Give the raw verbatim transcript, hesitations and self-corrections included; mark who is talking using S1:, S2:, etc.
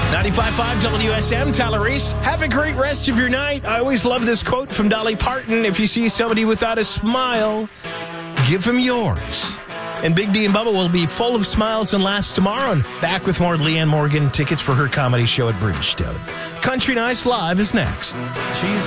S1: ninety-five point five W S M, Tyler Reese. Have a great rest of your night. I always love this quote from Dolly Parton. If you see somebody without a smile, give them yours. And Big D and Bubba will be full of smiles and laughs tomorrow. And back with more Leanne Morgan tickets for her comedy show at Bridgestone. Country Nice Live is next.
S2: She's